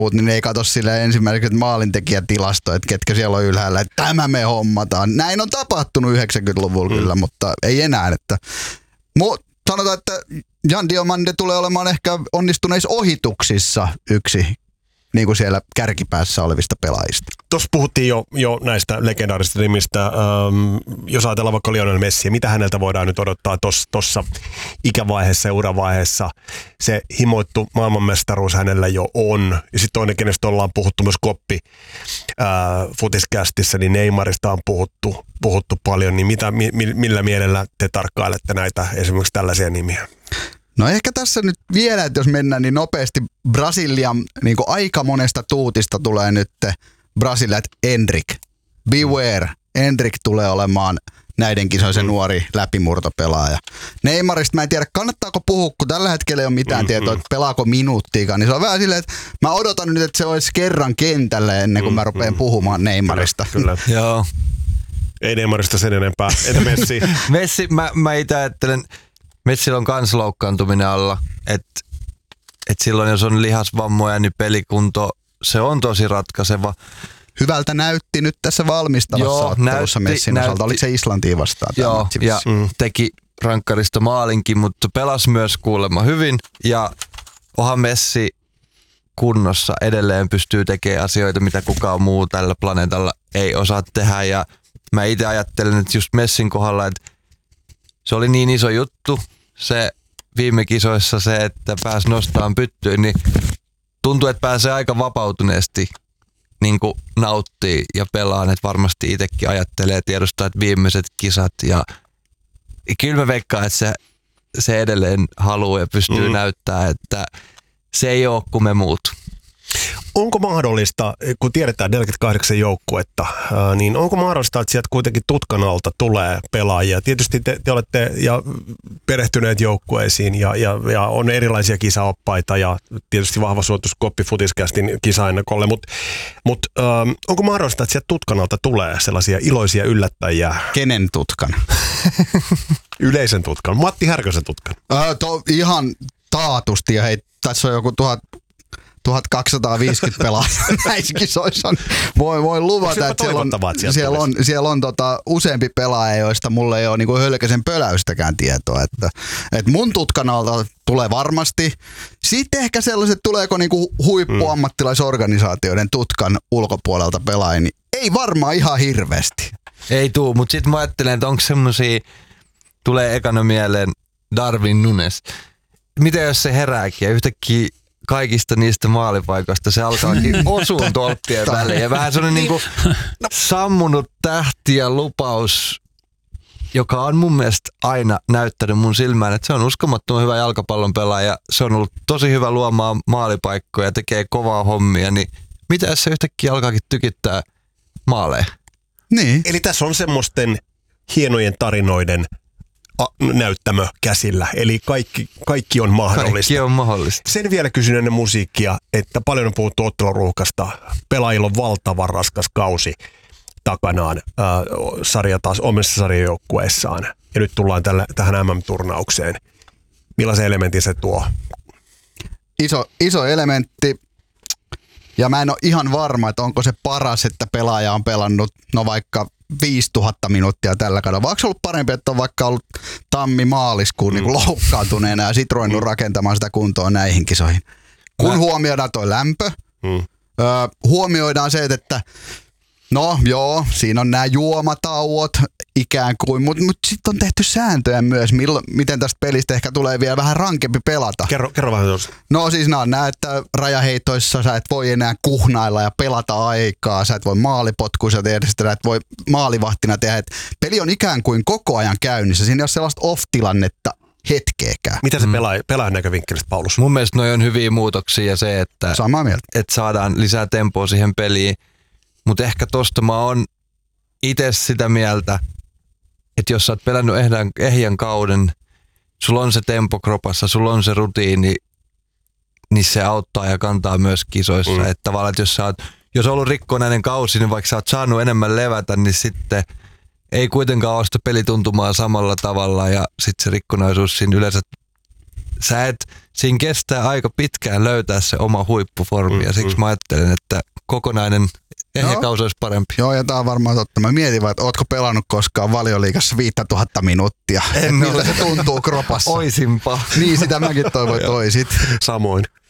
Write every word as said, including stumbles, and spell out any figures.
muut, niin ne ei katso sille ensimmäiseksi maalintekijätilasto, että ketkä siellä on ylhäällä, että tämä me hommataan. Näin on tapahtunut yhdeksänkymmentäluvulla mm. kyllä, mutta ei enää. Että. Mut sanotaan, että Jan Diomande tulee olemaan ehkä onnistuneissa ohituksissa yksi niin kuin siellä kärkipäässä olevista pelaajista. Tuossa puhuttiin jo, jo näistä legendaarisista nimistä. Ähm, jos ajatellaan vaikka Lionel Messiä, mitä häneltä voidaan nyt odottaa tuossa ikävaiheessa ja uravaiheessa? Se himoittu maailmanmestaruus hänellä jo on. Ja sitten toinen, kenestä ollaan puhuttu myös Koppi äh, Futiscastissa, niin Neymarista on puhuttu, puhuttu paljon. Niin mitä, mi, millä mielellä te tarkkailette näitä esimerkiksi tällaisia nimiä? No ehkä tässä nyt vielä, että jos mennään niin nopeasti Brasilian niin aika monesta tuutista tulee nyt Brasilia, että Endrick, beware, Endrick tulee olemaan näiden kisojen se nuori läpimurtopelaaja. Neymarista mä en tiedä, kannattaako puhua, kun tällä hetkellä ei ole mitään mm-hmm. tietoa, että pelaako minuuttiikaan, niin se on vähän silleen, että mä odotan nyt, että se olisi kerran kentälle ennen kuin mä rupean mm-hmm. puhumaan Neymarista. Kyllä, kyllä. Joo. Ei Neymarista sen enempää. Entä Messi? Messi, mä, mä itse ajattelen, Messillä on kans loukkaantuminen alla, että et silloin jos on lihasvammoja, niin pelikunto, se on tosi ratkaiseva. Hyvältä näytti nyt tässä valmistavassa Joo, ottelussa näytti, Messin näytti. osalta. Oliko se Islantiin vastaan? Joo, ja mm. teki rankkarista maalinkin, mutta pelasi myös kuulemma hyvin. Ja onhan Messi kunnossa edelleen pystyy tekemään asioita, mitä kukaan muu tällä planeetalla ei osaa tehdä. Ja mä itse ajattelen, että just Messin kohdalla, että se oli niin iso juttu, se viime kisoissa se, että pääsi nostamaan pyttyyn, niin tuntuu, että pääsee aika vapautuneesti niin kuin nauttii ja pelaan, että varmasti itsekin ajattelee ja tiedostaa, että viimeiset kisat ja kyllä mä veikkaan, että se, se edelleen haluaa ja pystyy mm. näyttämään, että se ei ole kuin me muut. Onko mahdollista, kun tiedetään neljäkymmentäkahdeksan joukkuetta, niin onko mahdollista, että sieltä kuitenkin tutkan alta tulee pelaajia? Tietysti te, te olette ja perehtyneet joukkueisiin ja, ja, ja on erilaisia kisaoppaita ja tietysti vahva suositus Koppi Futiscastin kisaennakolle, mutta mut, ähm, onko mahdollista, että sieltä tutkan alta tulee sellaisia iloisia yllättäjiä? Kenen tutkan? Yleisen tutkan, Matti Härkösen tutkan. Äh, to, ihan taatusti ja hei, tässä on joku tuhat tuhatkaksisataaviisikymmentä pelaajaa näissä kisoissa. Voi, voi luvata, että siellä on, siellä on, siellä on tota, useampi pelaaja, joista mulla ei ole niinku hölkäsen pöläystäkään tietoa. Että, et mun tutkan alta tulee varmasti. Sitten ehkä sellaiset, tuleeko niinku huippuammattilaisorganisaatioiden tutkan ulkopuolelta pelaajia, niin ei varmaan ihan hirveästi. Ei tuu, mutta sitten mä ajattelen, että onko semmosia, tulee ekana mieleen Darwin Nunes. Mitä jos se herääkin ja yhtäkkiä kaikista niistä maalipaikoista se alkaakin osuun tolppien väliin. Ja vähän sellainen niinku sammunut tähti ja lupaus, joka on mun mielestä aina näyttänyt mun silmään, että se on uskomattoman hyvä jalkapallon pelaaja. Se on ollut tosi hyvä luomaan maalipaikkoja ja tekee kovaa hommia. Niin mitä jos se yhtäkkiä alkaakin tykittää maaleja? Niin. Eli tässä on semmoisten hienojen tarinoiden näyttämö käsillä, eli kaikki, kaikki on mahdollista. Kaikki on mahdollista. Sen vielä kysyn ennen musiikkia, että paljon on puhuttu otteluruuhkasta. Pelaajilla on valtavan raskas kausi takanaan äh, sarja taas omissa sarjajoukkueissaan. Ja nyt tullaan tälle, tähän M M-turnaukseen. Millaisen elementin se tuo? Iso, iso elementti. Ja mä en ole ihan varma, että onko se paras, että pelaaja on pelannut no vaikka viisituhatta minuuttia tällä kaudella. Vaikka se ollut parempi, että on vaikka ollut tammi-maaliskuun mm. niin loukkaantuneena ja sit ruvennut mm. rakentamaan sitä kuntoa näihin kisoihin. Kun mä... huomioidaan toi lämpö, mm. öö, huomioidaan se, että no joo, siinä on nämä juomatauot ikään kuin, mutta mut sitten on tehty sääntöjä myös, millo, miten tästä pelistä ehkä tulee vielä vähän rankempi pelata. Kerro, kerro vähän tuossa. No siis nämä on nämä, että rajaheitoissa sä et voi enää kuhnailla ja pelata aikaa, sä et voi maalipotkuissa tehdä sitä, sä et voi maalivahtina tehdä. Et peli on ikään kuin koko ajan käynnissä, siinä ei ole sellaista off-tilannetta hetkeäkään. Mitä se pelaa, pelaajan näkövinkkelistä, Paulus? Mun mielestä noi on hyviä muutoksia ja se, että, että saadaan lisää tempoa siihen peliin. Mutta ehkä tosta mä oon itse sitä mieltä, että jos sä oot pelännyt ehjän, ehjän kauden, sulla on se tempo kropassa, sulla on se rutiini, niin se auttaa ja kantaa myös kisoissa. Mm. Että tavallaan, että jos sä oot, jos on ollut rikkonainen kausi, niin vaikka sä oot saanut enemmän levätä, niin sitten ei kuitenkaan ole sitä pelituntumaa samalla tavalla ja sitten se rikkonaisuus siinä yleensä sä et, siinä kestää aika pitkään löytää se oma huippuformi mm, ja siksi mm. mä ajattelen, että kokonainen ehjä No. kausi olisi parempi. Joo, ja tää on varmaan totta. Mä mietin vaan, että ootko pelannut koskaan Valioliigassa viisituhatta minuuttia? En Miltä ole. se tuntuu kropassa? Oisinpa. Niin, sitä mäkin toivon, että oisit. Samoin.